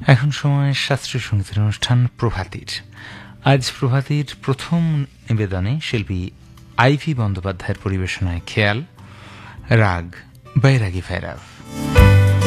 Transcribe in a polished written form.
এখন সময় শাস্ত্রীয় সঙ্গীতের অনুষ্ঠান প্রভাতীর। আজ প্রভাতীর প্রথম নিবেদনে শিল্পী আইভি বন্দ্যোপাধ্যায়ের পরিবেশনায় খেয়াল, রাগ বৈরাগী ভৈরব।